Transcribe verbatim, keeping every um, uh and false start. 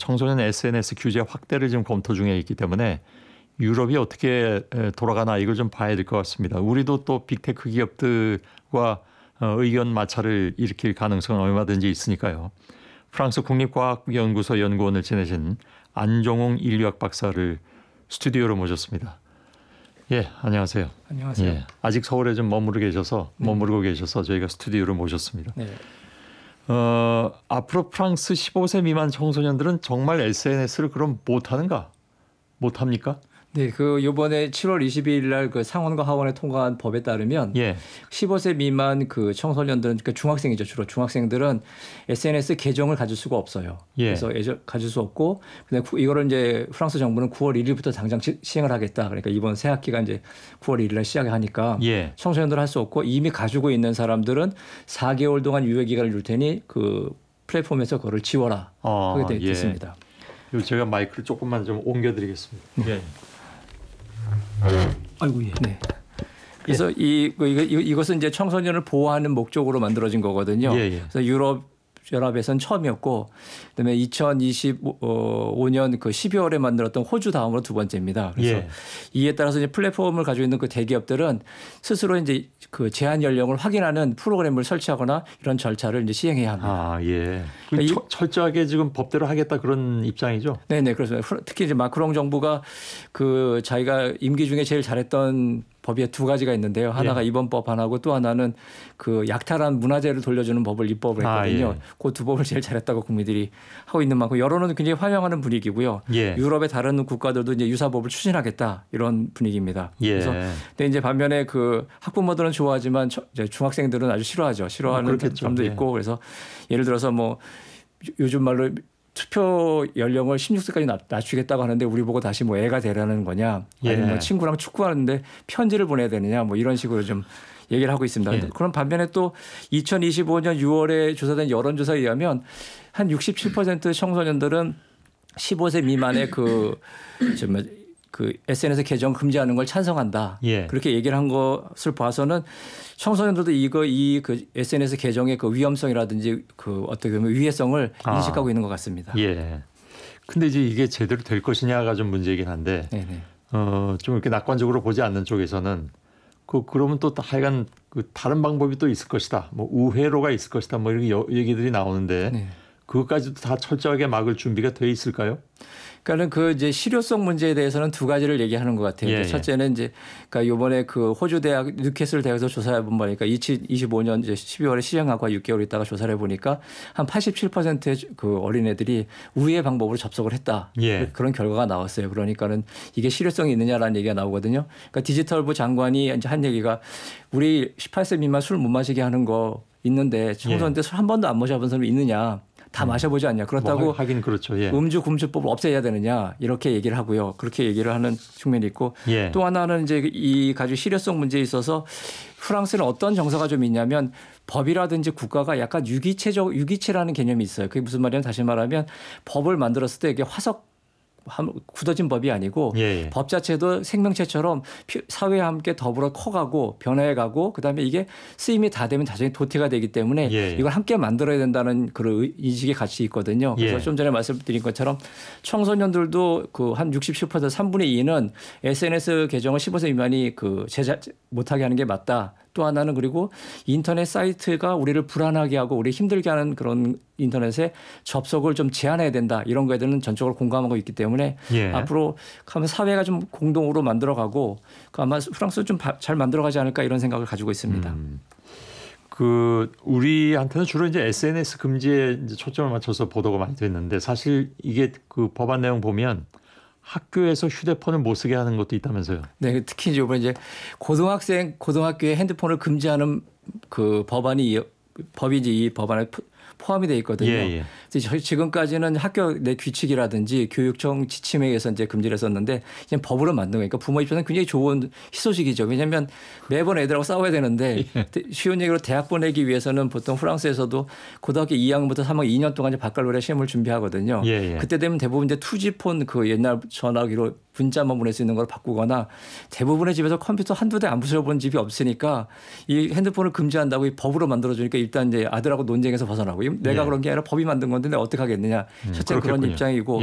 청소년 에스엔에스 규제 확대를 지금 검토 중에 있기 때문에 유럽이 어떻게 돌아가나 이걸 좀 봐야 될 것 같습니다. 우리도 또 빅테크 기업들과 의견 마찰을 일으킬 가능성은 얼마든지 있으니까요. 프랑스 국립과학연구소 연구원을 지내신 안종웅 인류학 박사를 스튜디오로 모셨습니다. 예, 안녕하세요. 안녕하세요. 예, 아직 서울에 좀 머무르 계셔서 네. 머무르고 계셔서 저희가 스튜디오로 모셨습니다. 네. 어, 앞으로 프랑스 십오 세 미만 청소년들은 정말 에스엔에스를 그럼 못하는가? 못합니까? 네, 그 이번에 칠월 이십이일 날 그 상원과 하원에 통과한 법에 따르면 예. 십오 세 미만 그 청소년들은 그러니까 중학생이죠. 주로 중학생들은 에스엔에스 계정을 가질 수가 없어요. 예. 그래서 가질 수 없고 근데 이거를 이제 프랑스 정부는 구월 일일부터 당장 시행을 하겠다. 그러니까 이번 새 학기가 이제 구월 일일 날 시작하니까 예. 청소년들은 할 수 없고 이미 가지고 있는 사람들은 사 개월 동안 유예 기간을 줄 테니 그 플랫폼에서 그거를 지워라 어, 하게 되어 있습니다. 예. 제가 마이크를 조금만 좀 옮겨드리겠습니다. 예. 아이고 예. 네. 그래서 예. 이 이거, 이것은 이제 청소년을 보호하는 목적으로 만들어진 거거든요. 예, 예. 그래서 유럽 연합에서는 처음이었고, 그다음에 이천이십오 년 그 십이월에 만들었던 호주 다음으로 두 번째입니다. 그래서 예. 이에 따라서 이제 플랫폼을 가지고 있는 그 대기업들은 스스로 이제 그 제한 연령을 확인하는 프로그램을 설치하거나 이런 절차를 이제 시행해야 합니다. 아 예. 그러니까 처, 철저하게 지금 법대로 하겠다 그런 입장이죠. 네네 그렇습니다. 특히 이제 마크롱 정부가 그 자기가 임기 중에 제일 잘했던 법이 두 가지가 있는데요. 하나가 예. 이번 법 하나고 또 하나는 그 약탈한 문화재를 돌려주는 법을 입법을 했거든요. 아, 예. 그 두 법을 제일 잘했다고 국민들이 하고 있는 만큼 여론은 굉장히 환영하는 분위기고요. 예. 유럽의 다른 국가들도 이제 유사법을 추진하겠다 이런 분위기입니다. 예. 그래서 근데 이제 반면에 그 학부모들은 좋아하지만 중학생들은 아주 싫어하죠. 싫어하는 어, 점도 예. 있고 그래서 예를 들어서 뭐 요즘 말로 투표 연령을 십육 세까지 낮추겠다고 하는데 우리 보고 다시 뭐 애가 되라는 거냐 아니면 예. 친구랑 축구하는데 편지를 보내야 되느냐 뭐 이런 식으로 좀 얘기를 하고 있습니다. 예. 그럼 반면에 또 이천이십오 년 유월에 조사된 여론조사에 의하면 한 육십칠 퍼센트 청소년들은 십오 세 미만의 그 정말 그 에스엔에스 계정 금지하는 걸 찬성한다. 예. 그렇게 얘기를 한 것을 봐서는 청소년들도 이거 이 그 에스엔에스 계정의 그 위험성이라든지 그 어떻게 보면 위해성을 아. 인식하고 있는 것 같습니다. 예. 근데 이제 이게 제대로 될 것이냐가 좀 문제이긴 한데, 네네. 어, 좀 이렇게 낙관적으로 보지 않는 쪽에서는 그 그러면 또 하여간 그 다른 방법이 또 있을 것이다. 뭐 우회로가 있을 것이다. 뭐 이렇게 얘기들이 나오는데 네. 그것까지도 다 철저하게 막을 준비가 돼 있을까요? 그러니까는 그 이제 실효성 문제에 대해서는 두 가지를 얘기하는 것 같아요. 예, 첫째는 이제 그러니까 이번에 그 호주 대학 뉴캐슬 대학에서 조사해 본 바니까 이천이십오 년 이제 십이월에 시행하고 육 개월 있다가 조사를 해보니까 한 팔십칠 퍼센트의 그 어린애들이 우회 방법으로 접속을 했다. 예. 그런 결과가 나왔어요. 그러니까는 이게 실효성이 있느냐라는 얘기가 나오거든요. 그러니까 디지털부 장관이 이제 한 얘기가 우리 십팔 세 미만 술 못 마시게 하는 거 있는데 청소년들 예. 술 한 번도 안 마셔본 사람이 있느냐. 다 마셔보지 않냐. 그렇다고 뭐 하긴 그렇죠. 예. 음주 금주법을 없애야 되느냐 이렇게 얘기를 하고요. 그렇게 얘기를 하는 측면이 있고 예. 또 하나는 이제 이 가지고 실효성 문제에 있어서 프랑스는 어떤 정서가 좀 있냐면 법이라든지 국가가 약간 유기체적 유기체라는 개념이 있어요. 그게 무슨 말이냐면 다시 말하면 법을 만들었을 때 이게 화석 굳어진 법이 아니고 예. 법 자체도 생명체처럼 사회와 함께 더불어 커가고 변해가고 그다음에 이게 쓰임이 다 되면 나중에 도태가 되기 때문에 예. 이걸 함께 만들어야 된다는 그런 인식의 가치 있거든요. 그래서 예. 좀 전에 말씀드린 것처럼 청소년들도 그 한 육십칠 퍼센트 삼분의 이는 에스엔에스 계정을 십오 세 미만이 그 제작 못하게 하는 게 맞다. 또 하나는 그리고 인터넷 사이트가 우리를 불안하게 하고 우리 힘들게 하는 그런 인터넷에 접속을 좀 제한해야 된다. 이런 거에 대해서는 전적으로 공감하고 있기 때문에 예. 앞으로 가면 사회가 좀 공동으로 만들어가고 아마 프랑스 좀 잘 만들어가지 않을까 이런 생각을 가지고 있습니다. 음. 그 우리한테는 주로 이제 에스엔에스 금지에 이제 초점을 맞춰서 보도가 많이 됐는데 사실 이게 그 법안 내용 보면 학교에서 휴대폰을 못 쓰게 하는 것도 있다면서요. 네, 특히 이제 이번에 이제 고등학생 고등학교에 핸드폰을 금지하는 그 법안이 법이 이제 이 법안에 포함이 돼 있거든요. 예, 예. 지금까지는 학교 내 규칙이라든지 교육청 지침에 의해서 이제 금지를 했었는데 이제 법으로 만든 거니까 부모 입장에서는 굉장히 좋은 희소식이죠. 왜냐하면 매번 애들하고 싸워야 되는데 예. 쉬운 얘기로 대학 보내기 위해서는 보통 프랑스에서도 고등학교 이 학년부터 삼 학년 이 년 동안 이제 바칼로레 시험을 준비하거든요. 예, 예. 그때 되면 대부분 이제 투지폰 그 옛날 전화기로 문자만 보낼 수 있는 걸 바꾸거나 대부분의 집에서 컴퓨터 한두 대 안 부숴본 집이 없으니까 이 핸드폰을 금지한다고 이 법으로 만들어주니까 일단 이제 아들하고 논쟁에서 벗어나고 내가 예. 그런 게 아니라 법이 만든 건데 내가 어떻게 하겠느냐. 음, 첫째 그런 입장이고